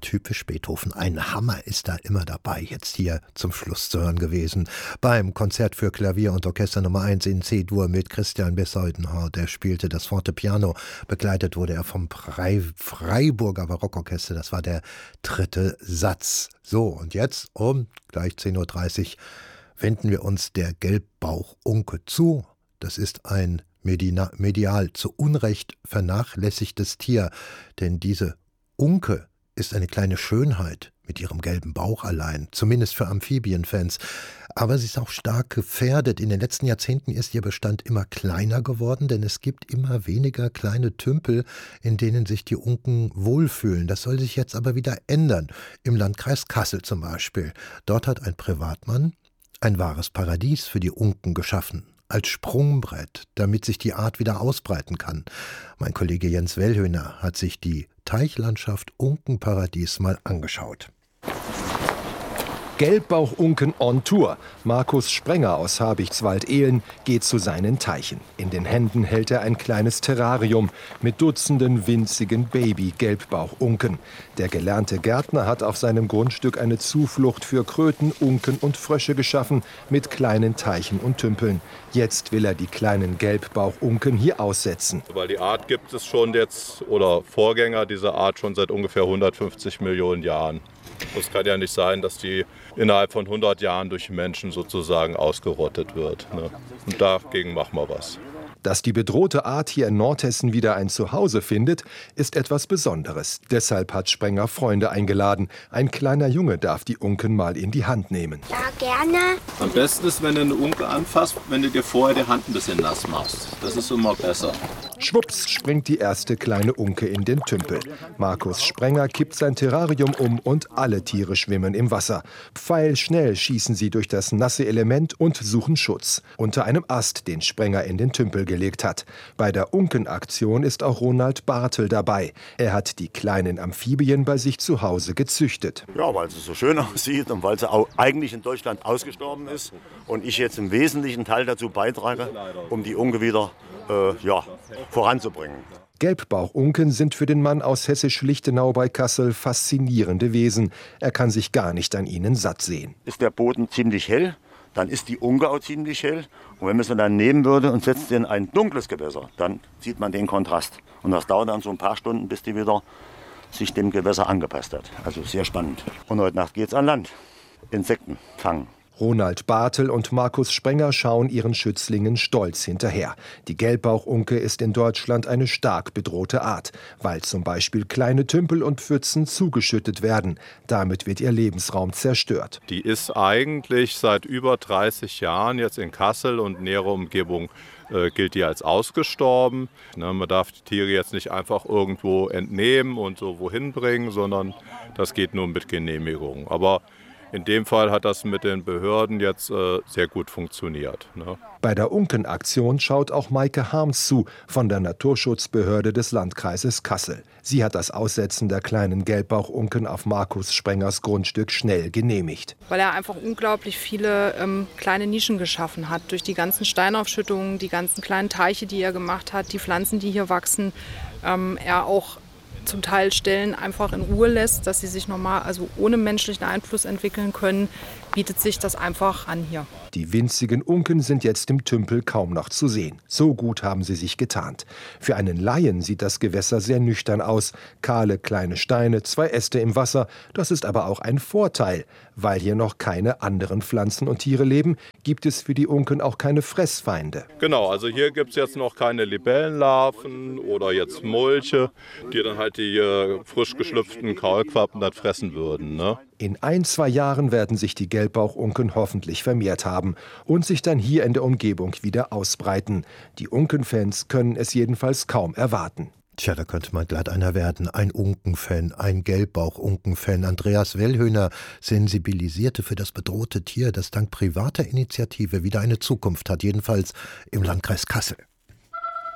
typisch Beethoven. Ein Hammer ist da immer dabei, jetzt hier zum Schluss zu hören gewesen. Beim Konzert für Klavier und Orchester Nummer 1 in C-Dur mit Christian Besuidenhout. Der spielte das Fortepiano. Begleitet wurde er vom Freiburger Barockorchester. Das war der 3. Satz. So, und jetzt um gleich 10.30 Uhr wenden wir uns der Gelbbauchunke zu. Das ist ein medial zu Unrecht vernachlässigtes Tier, denn diese Unke ist eine kleine Schönheit mit ihrem gelben Bauch allein, zumindest für Amphibienfans. Aber sie ist auch stark gefährdet. In den letzten Jahrzehnten ist ihr Bestand immer kleiner geworden, denn es gibt immer weniger kleine Tümpel, in denen sich die Unken wohlfühlen. Das soll sich jetzt aber wieder ändern. Im Landkreis Kassel zum Beispiel. Dort hat ein Privatmann ein wahres Paradies für die Unken geschaffen. Als Sprungbrett, damit sich die Art wieder ausbreiten kann. Mein Kollege Jens Wellhöhner hat sich die Teichlandschaft Unkenparadies mal angeschaut. Gelbbauchunken on Tour. Markus Sprenger aus Habichtswald-Ehlen geht zu seinen Teichen. In den Händen hält er ein kleines Terrarium mit Dutzenden winzigen Baby-Gelbbauchunken. Der gelernte Gärtner hat auf seinem Grundstück eine Zuflucht für Kröten, Unken und Frösche geschaffen mit kleinen Teichen und Tümpeln. Jetzt will er die kleinen Gelbbauchunken hier aussetzen. Weil die Art gibt es schon jetzt, oder Vorgänger dieser Art schon seit ungefähr 150 Millionen Jahren. Es kann ja nicht sein, dass die innerhalb von 100 Jahren durch Menschen sozusagen ausgerottet wird. Und dagegen machen wir was. Dass die bedrohte Art hier in Nordhessen wieder ein Zuhause findet, ist etwas Besonderes. Deshalb hat Sprenger Freunde eingeladen. Ein kleiner Junge darf die Unken mal in die Hand nehmen. Ja, gerne. Am besten ist, wenn du eine Unke anfasst, wenn du dir vorher die Hand ein bisschen nass machst. Das ist immer besser. Schwupps springt die erste kleine Unke in den Tümpel. Markus Sprenger kippt sein Terrarium um und alle Tiere schwimmen im Wasser. Pfeilschnell schießen sie durch das nasse Element und suchen Schutz. Unter einem Ast, den Sprenger in den Tümpel gelegt hat. Bei der Unkenaktion ist auch Ronald Bartel dabei. Er hat die kleinen Amphibien bei sich zu Hause gezüchtet. Ja, weil sie so schön aussieht und weil sie auch eigentlich in Deutschland ausgestorben ist und ich jetzt im wesentlichen Teil dazu beitrage, um die Unke wieder voranzubringen. Gelbbauchunken sind für den Mann aus Hessisch-Lichtenau bei Kassel faszinierende Wesen. Er kann sich gar nicht an ihnen satt sehen. Ist der Boden ziemlich hell, dann ist die Unke auch ziemlich hell. Und wenn man sie dann nehmen würde und setzt sie in ein dunkles Gewässer, dann sieht man den Kontrast. Und das dauert dann so ein paar Stunden, bis die wieder sich dem Gewässer angepasst hat. Also sehr spannend. Und heute Nacht geht's an Land. Insekten fangen. Ronald Bartel und Markus Sprenger schauen ihren Schützlingen stolz hinterher. Die Gelbbauchunke ist in Deutschland eine stark bedrohte Art, weil zum Beispiel kleine Tümpel und Pfützen zugeschüttet werden. Damit wird ihr Lebensraum zerstört. Die ist eigentlich seit über 30 Jahren jetzt in Kassel und nähere Umgebung gilt die als ausgestorben. Man darf die Tiere jetzt nicht einfach irgendwo entnehmen und so wohin bringen, sondern das geht nur mit Genehmigung. Aber in dem Fall hat das mit den Behörden jetzt sehr gut funktioniert. Bei der Unkenaktion schaut auch Maike Harms zu von der Naturschutzbehörde des Landkreises Kassel. Sie hat das Aussetzen der kleinen Gelbbauchunken auf Markus Sprengers Grundstück schnell genehmigt. Weil er einfach unglaublich viele kleine Nischen geschaffen hat. Durch die ganzen Steinaufschüttungen, die ganzen kleinen Teiche, die er gemacht hat, die Pflanzen, die hier wachsen. Er auch zum Teil Stellen einfach in Ruhe lässt, dass sie sich normal, also ohne menschlichen Einfluss entwickeln können, bietet sich das einfach an hier. Die winzigen Unken sind jetzt im Tümpel kaum noch zu sehen. So gut haben sie sich getarnt. Für einen Laien sieht das Gewässer sehr nüchtern aus. Kahle kleine Steine, 2 Äste im Wasser. Das ist aber auch ein Vorteil. Weil hier noch keine anderen Pflanzen und Tiere leben, gibt es für die Unken auch keine Fressfeinde. Genau, also hier gibt es jetzt noch keine Libellenlarven oder jetzt Molche, die dann halt die frisch geschlüpften Kaulquappen dann fressen würden. In 1-2 Jahren werden sich die Gelbbauchunken hoffentlich vermehrt haben und sich dann hier in der Umgebung wieder ausbreiten. Die Unkenfans können es jedenfalls kaum erwarten. Tja, da könnte man glatt einer werden. Ein Unkenfan, ein Gelbbauchunkenfan. Andreas Wellhöhner sensibilisierte für das bedrohte Tier, das dank privater Initiative wieder eine Zukunft hat, jedenfalls im Landkreis Kassel.